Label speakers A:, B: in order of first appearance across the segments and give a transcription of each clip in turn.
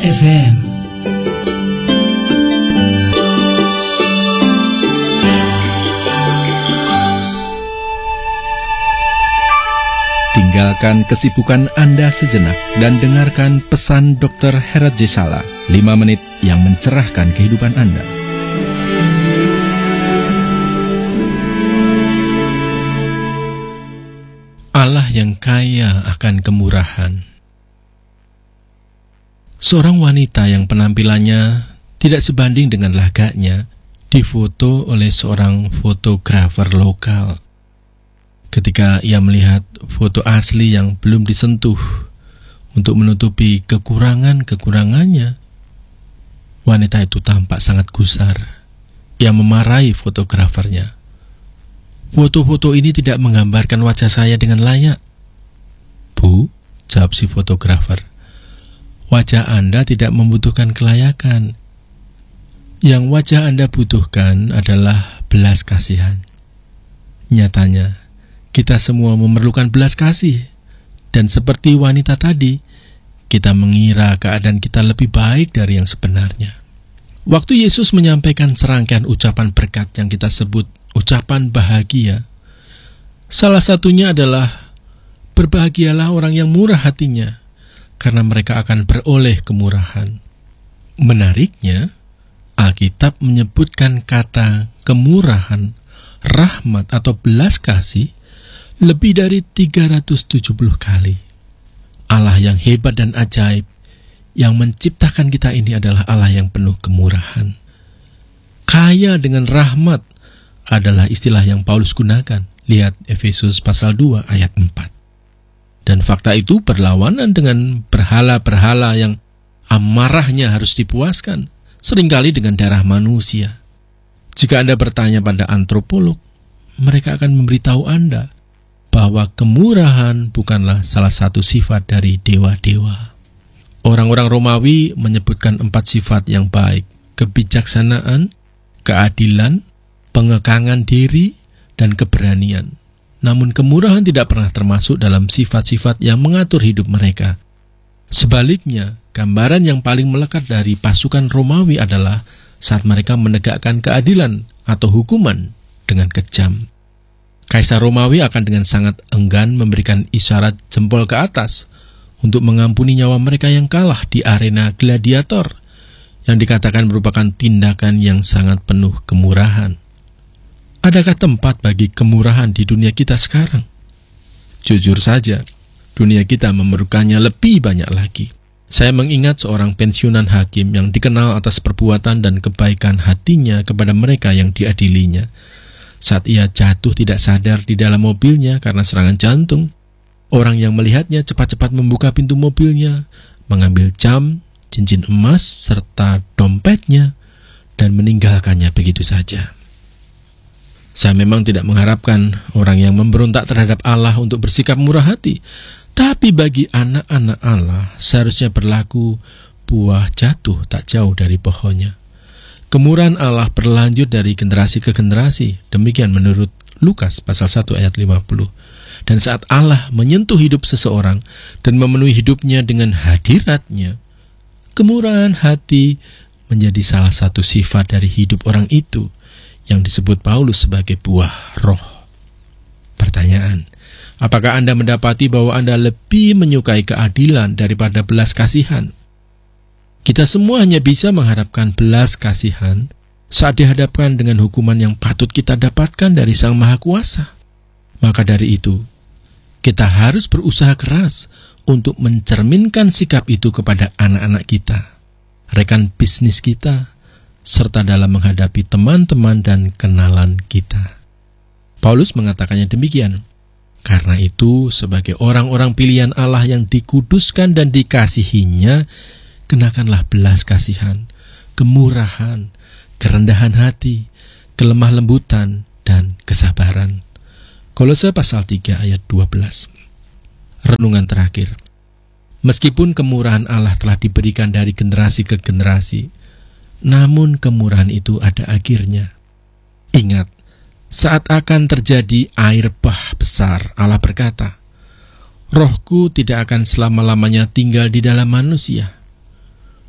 A: FM.
B: Tinggalkan kesibukan Anda sejenak dan dengarkan pesan Dr. Herat J. Salah, 5 menit yang mencerahkan kehidupan Anda. Allah yang kaya akan kemurahan. Seorang wanita yang penampilannya tidak sebanding dengan lagaknya difoto oleh seorang fotografer lokal. Ketika ia melihat foto asli yang belum disentuh untuk menutupi kekurangan-kekurangannya, wanita itu tampak sangat gusar. Ia memarahi fotografernya. "Foto-foto ini tidak menggambarkan wajah saya dengan layak." "Bu," jawab si fotografer, "wajah Anda tidak membutuhkan kelayakan. Yang wajah Anda butuhkan adalah belas kasihan." Nyatanya, kita semua memerlukan belas kasih. Dan seperti wanita tadi, kita mengira keadaan kita lebih baik dari yang sebenarnya. Waktu Yesus menyampaikan serangkaian ucapan berkat yang kita sebut ucapan bahagia, salah satunya adalah, "Berbahagialah orang yang murah hatinya, karena mereka akan beroleh kemurahan." Menariknya, Alkitab menyebutkan kata kemurahan, rahmat atau belas kasih lebih dari 370 kali. Allah yang hebat dan ajaib yang menciptakan kita ini adalah Allah yang penuh kemurahan. Kaya dengan rahmat adalah istilah yang Paulus gunakan. Lihat Efesus pasal 2 ayat 4. Dan fakta itu berlawanan dengan berhala-berhala yang amarahnya harus dipuaskan, seringkali dengan darah manusia. Jika Anda bertanya pada antropolog, mereka akan memberitahu Anda bahwa kemurahan bukanlah salah satu sifat dari dewa-dewa. Orang-orang Romawi menyebutkan 4 sifat yang baik: kebijaksanaan, keadilan, pengekangan diri, dan keberanian. Namun kemurahan tidak pernah termasuk dalam sifat-sifat yang mengatur hidup mereka. Sebaliknya, gambaran yang paling melekat dari pasukan Romawi adalah saat mereka menegakkan keadilan atau hukuman dengan kejam. Kaisar Romawi akan dengan sangat enggan memberikan isyarat jempol ke atas untuk mengampuni nyawa mereka yang kalah di arena gladiator, yang dikatakan merupakan tindakan yang sangat penuh kemurahan. Adakah tempat bagi kemurahan di dunia kita sekarang? Jujur saja, dunia kita memerlukannya lebih banyak lagi. Saya mengingat seorang pensiunan hakim yang dikenal atas perbuatan dan kebaikan hatinya kepada mereka yang diadilinya. Saat ia jatuh tidak sadar di dalam mobilnya karena serangan jantung, orang yang melihatnya cepat-cepat membuka pintu mobilnya, mengambil jam, cincin emas, serta dompetnya, dan meninggalkannya begitu saja. Saya memang tidak mengharapkan orang yang memberontak terhadap Allah untuk bersikap murah hati, tapi bagi anak-anak Allah seharusnya berlaku buah jatuh tak jauh dari pohonnya. Kemurahan Allah berlanjut dari generasi ke generasi, demikian menurut Lukas pasal 1 ayat 50. Dan saat Allah menyentuh hidup seseorang dan memenuhi hidupnya dengan hadiratnya, kemurahan hati menjadi salah satu sifat dari hidup orang itu yang disebut Paulus sebagai buah roh. Pertanyaan, apakah Anda mendapati bahwa Anda lebih menyukai keadilan daripada belas kasihan? Kita semua hanya bisa mengharapkan belas kasihan saat dihadapkan dengan hukuman yang patut kita dapatkan dari Sang Maha Kuasa. Maka dari itu, kita harus berusaha keras untuk mencerminkan sikap itu kepada anak-anak kita, rekan bisnis kita, serta dalam menghadapi teman-teman dan kenalan kita. Paulus mengatakannya demikian. Karena itu, sebagai orang-orang pilihan Allah yang dikuduskan dan dikasihinya, kenakanlah belas kasihan, kemurahan, kerendahan hati, kelemah lembutan, dan kesabaran. Kolose pasal 3 ayat 12. Renungan terakhir. Meskipun kemurahan Allah telah diberikan dari generasi ke generasi, namun kemurahan itu ada akhirnya. Ingat, saat akan terjadi air bah besar, Allah berkata, "Rohku tidak akan selama-lamanya tinggal di dalam manusia."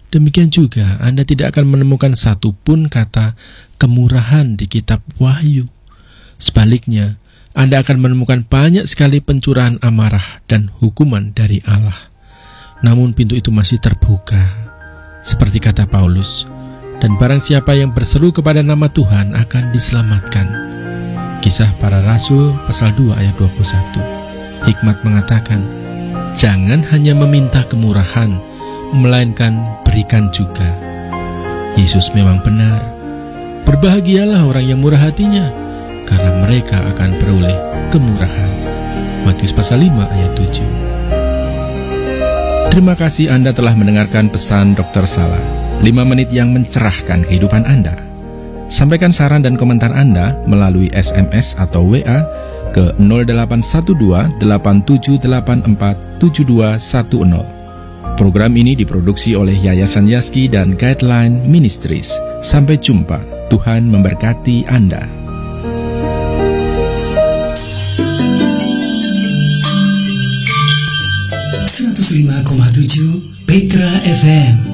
B: Demikian juga Anda tidak akan menemukan satupun kata kemurahan di kitab Wahyu. Sebaliknya, Anda akan menemukan banyak sekali pencurahan amarah dan hukuman dari Allah. Namun pintu itu masih terbuka, seperti kata Paulus, dan barang siapa yang berseru kepada nama Tuhan akan diselamatkan. Kisah Para Rasul pasal 2 ayat 21. Hikmat mengatakan, jangan hanya meminta kemurahan, melainkan berikan juga. Yesus memang benar. Berbahagialah orang yang murah hatinya, karena mereka akan beroleh kemurahan. Matius pasal 5 ayat 7. Terima kasih Anda telah mendengarkan pesan Dr. Salah, 5 menit yang mencerahkan kehidupan Anda. Sampaikan saran dan komentar Anda melalui SMS atau WA ke 0812 8784 7210. Program ini diproduksi oleh Yayasan Yaski dan Guideline Ministries. Sampai jumpa. Tuhan memberkati Anda.
A: 105,7 Petra FM.